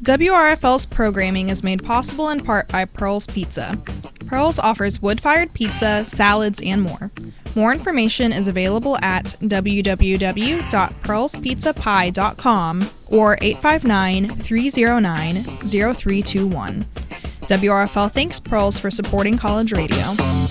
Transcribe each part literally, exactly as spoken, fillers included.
W R F L's programming is made possible in part by Pearl's Pizza. Pearl's offers wood-fired pizza, salads, and more. More information is available at w w w dot pearls pizza pie dot com or eight five nine, three zero nine, zero three two one. W R F L thanks Pearls for supporting college radio.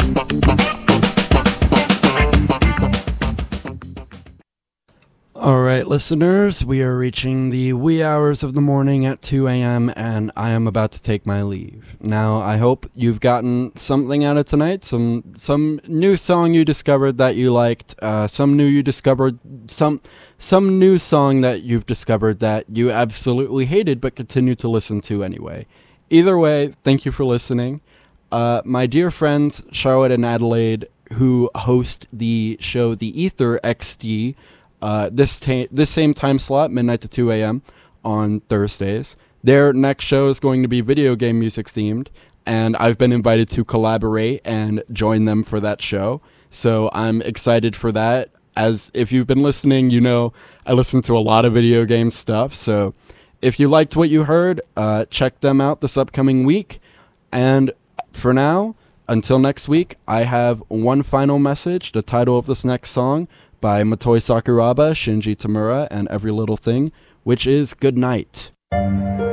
All right, listeners, we are reaching the wee hours of the morning at two a.m., and I am about to take my leave. Now, I hope you've gotten something out of tonight, some some new song you discovered that you liked, uh, some new you discovered, some some new song that you've discovered that you absolutely hated but continue to listen to anyway. Either way, thank you for listening. Uh, my dear friends, Charlotte and Adelaide, who host the show The Ether X D, Uh, this ta- this same time slot, midnight to two a.m. on Thursdays. Their next show is going to be video game music themed, and I've been invited to collaborate and join them for that show. So I'm excited for that. As if you've been listening, you know I listen to a lot of video game stuff. So if you liked what you heard, uh, check them out this upcoming week. And for now, until next week, I have one final message, the title of this next song, by Motoi Sakuraba, Shinji Tamura, and Every Little Thing, which is Good Night.